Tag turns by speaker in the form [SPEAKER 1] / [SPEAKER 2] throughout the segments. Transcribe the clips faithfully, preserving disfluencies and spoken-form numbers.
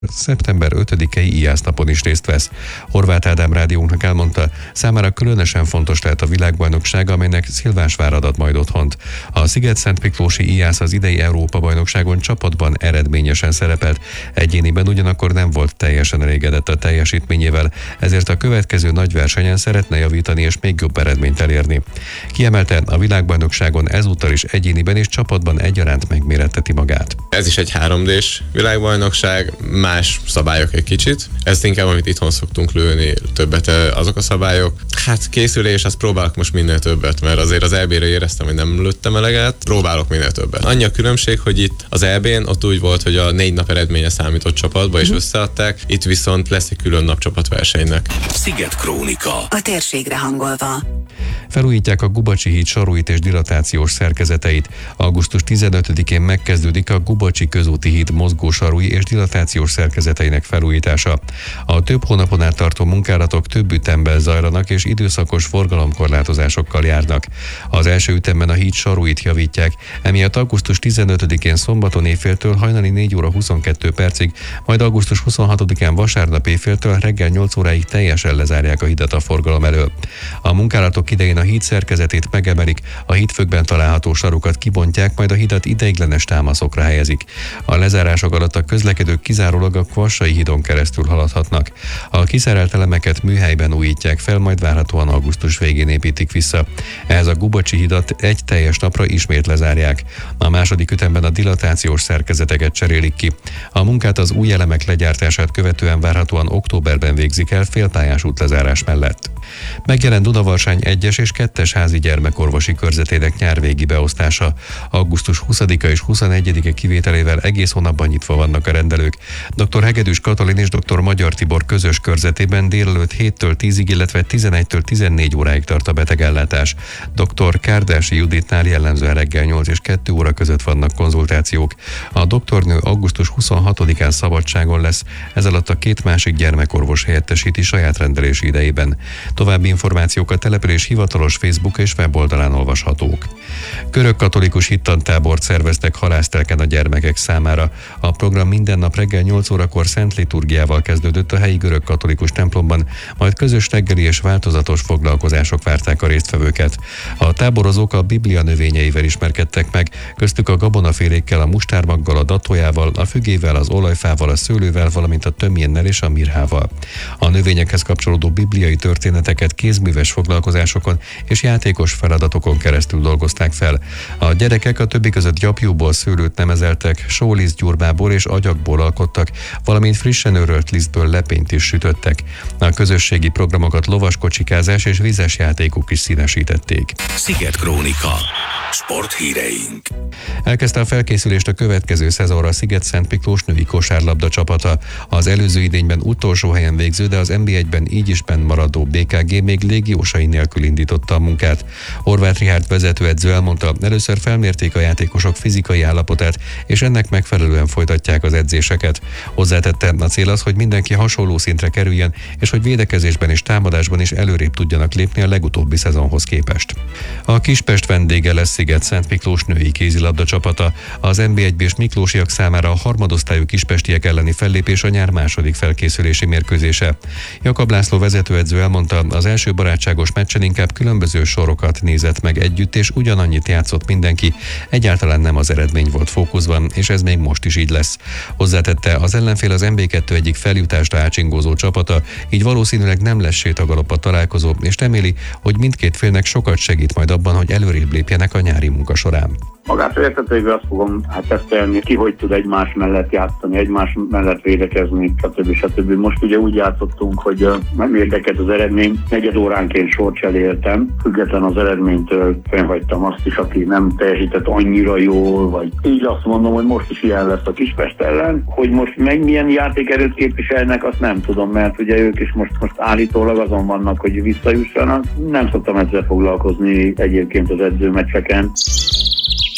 [SPEAKER 1] szeptember ötödikei íjásznapon is részt vesz. Horváth Ádám rádiónknak elmondta, számára különösen fontos lehet a világbajnokság, amelynek Szilvásvárad ad majd otthont. A Sziget-Szentmiklósi íjász az idei Európa-bajnokságon csapatban eredményesen szerepelt, egyéniben ugyanakkor nem volt teljesen elégedett a teljesítményével, ezért a következő nagy versenyen szeretne javítani és még jobb eredményt elérni. Kiemelte, a világbajnokságon ezúttal is egyéniben és csapatban egyaránt megméretteti magát.
[SPEAKER 2] Ez is egy három dés világbajnokság, más szabályok egy kicsit. Ezt inkább, amit itthon szoktunk lőni, többet azok a szabályok. Hát készülés, azt próbálok most minél többet, mert azért az é bé-re éreztem, hogy nem lőttem eleget, próbálok minél többet. Annyi a különbség, hogy itt az é bén ott úgy volt, hogy a négy nap eredménye számított csapatba, és összeadták, itt viszont lesz egy külön nap csapatversenynek.
[SPEAKER 3] Sziget Krónika. A térségre hangolva.
[SPEAKER 1] Felújítják a Gubacsi híd saróit és dilatációs szerkezeteit. augusztus tizenötödikén megkezdődik a Gubacsi közúti híd mozgósarúi és dilatációs szerkezeteinek felújítása. A több hónapon át tartó munkálatok több ütemben zajlanak és időszakos forgalomkorlátozásokkal járnak. Az első ütemben a híd saróit javítják, emiatt augusztus tizenötödikén szombaton éjféltől hajnali négy óra huszonkettő percig, majd augusztus huszonhatodikán vasárnap éjféltől reggel nyolc óráig teljesen lezárják a hidat a forgalom elől. A munkálatok idején a híd szerkezetét megemelik, a hídfökben található sarokat kibontják, majd a hidat ideiglenes támaszokra helyezik. A lezárások alatt a közlekedők kizárólag a Kvassai hídon keresztül haladhatnak. A kiszerelt elemeket műhelyben újítják fel, majd várhatóan augusztus végén építik vissza. Ehhez a Gubacsi hidat egy teljes napra ismét lezárják. A második ütemben a dilatációs szerkezeteket cserélik ki. A munkát az új elemek legyártását követően várhatóan októberben végzik el félpályás útlezárás mellett. Megjelent Dunavarsány egyes és kettes házi gyermekorvosi körzetének nyárvégi beosztása. augusztus huszadika és huszonegyedike kivételével egész hónapban nyitva vannak a rendelők. dr. Hegedűs Katalin és dr. Magyar Tibor közös körzetében délelőtt héttől tízig, illetve tizenegytől tizennégy óráig tart a betegellátás. dr. Kárdási Juditnál jellemzően reggel nyolc és kettő óra között vannak konzultációk. A doktornő augusztus huszonhatodikán szabadságon lesz, ez alatt a két másik gyermekorvos helyettesíti saját rendelési idejében. További információk a település hivatalos Facebook és weboldalán olvashatók. Körök katolikus hittantábort szerveztek halásztelken a gyermekek számára. A program minden nap reggel nyolc órakor szent liturgiával kezdődött a helyi görög katolikus templomban, majd közös reggeli és változatos foglalkozások várták a résztvevőket. A táborozók a Biblia növényeivel ismerkedtek meg, köztük a gabonafélékkel, a mustármaggal, a datójával, a fügével, az olajfával, a szőlővel, valamint a tömjénnel és a mirhával. A növényekhez kapcsolódó bibliai történeteket kézműves foglalkozásokon és játékos feladatokon keresztül dolgozták fel. A gyerekek a többi között gyapjúból szőlőt nemezeltek, sólisztgyurmából és agyagból alkottak, valamint frissen őrölt lisztből lepényt is sütöttek. A közösségi programokat lovaskocsikázás és vizes játékok is színesítették.
[SPEAKER 3] Sziget Krónika. Sporthíreink.
[SPEAKER 1] Elkezdte a felkészülést a következő szezonra a Sziget-Szentmiklós női kosárlabda csapata. Az előző idényben utolsó helyen végző, de az en bé egyben így is benn maradó bé ká gé még légiósai nélkül indította a munkát. Horváth Richárd vezetőedző elmondta, először felmérték a játékosok fizikai állapotát, és ennek megfelelően folytatják az edzéseket. Hozzátette, a cél az, hogy mindenki hasonló szintre kerüljen, és hogy védekezésben és támadásban is előrébb tudjanak lépni a legutóbbi szezonhoz képest. A Kispest vendége lesz Sziget-Szentmiklós női kézilabda csapata. Az en bé egy-es miklósiak számára a harmadosztályú kispestiek elleni fellépés a nyár második felkészülési mérkőzése. Jakab László vezetőedző elmondta, az első barátságos meccsen inkább különböző sorokat nézett meg együtt, és ugyanannyit játszott mindenki. Egyáltalán nem az eredmény volt fókuszban, és ez még most is így lesz. Hozzátette, az ellenfél az en bé kettő egyik feljutásra ácsingózó csapata, így valószínűleg nem lesz sétagalop a találkozó, és reméli, hogy mindkét félnek sokat segít majd abban, hogy előrébb lépjenek a nyári munka során.
[SPEAKER 4] Magától értetően azt fogom hát tesztelni, ki hogy tud egymás mellett játszani, egymás mellett védekezni, stb. stb. Most ugye úgy játszottunk, hogy nem érdekelt az eredmény, negyed óránként sorcselé éltem, független az eredménytől fennhagytam azt is, aki nem teljesített annyira jól, vagy így azt mondom, hogy most is ilyen lesz a Kispest ellen, hogy most meg milyen játékerőt képviselnek, azt nem tudom, mert ugye ők is most, most állítólag azon vannak, hogy visszajussanak. Nem szoktam ezzel foglalkozni egyébként az edzőmeccseken.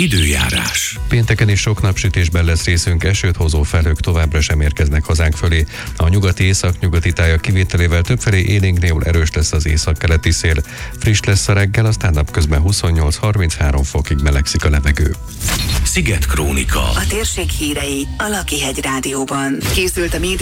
[SPEAKER 3] Időjárás.
[SPEAKER 1] Pénteken is sok napsütésben lesz részünk, esőt hozó felhők továbbra sem érkeznek hazánk fölé. A nyugati észak-nyugati tájak kivételével többfelé élénk néhol erős lesz az északkeleti szél. Friss lesz a reggel, aztán napközben huszonnyolc-harminchárom fokig melegszik a levegő.
[SPEAKER 3] Sziget Krónika.
[SPEAKER 5] A térség hírei a Lakihegy Rádióban. Készült a média